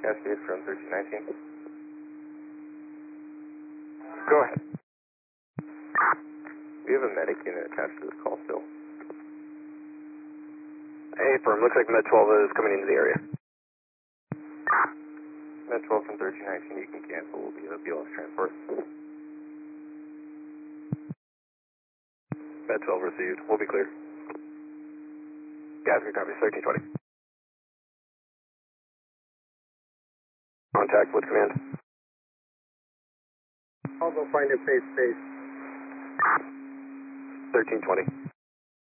Cascade from 1319. Go ahead. We have a medic unit attached to this call still. Affirm, looks like Med 12 is coming into the area. Med 12 from 1319, you can cancel the BLS transport. Med 12 received, we'll be clear. Guys, we copy 1320. Contact with command. I'll go find him face to face. 1320.